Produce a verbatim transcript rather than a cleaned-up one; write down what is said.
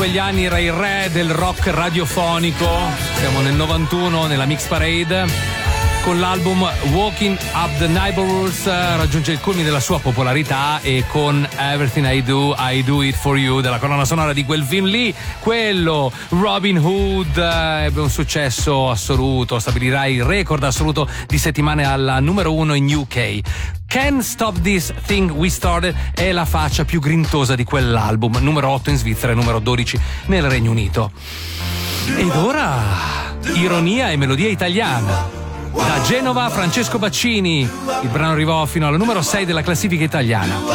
Quegli anni era il re del rock radiofonico. Siamo nel novantuno nella Mix Parade. Con l'album Walking Up the Neighborhoods raggiunge il culmine della sua popolarità, e con Everything I Do, I Do It For You della colonna sonora di quel film lì, quello Robin Hood, ebbe un successo assoluto, stabilirà il record assoluto di settimane alla numero uno in U K. Can't Stop This Thing We Started è la faccia più grintosa di quell'album, numero otto in Svizzera e numero dodici nel Regno Unito. Ed ora ironia e melodia italiana. Da Genova, Francesco Baccini. Il brano arrivò fino alla numero sei della classifica italiana.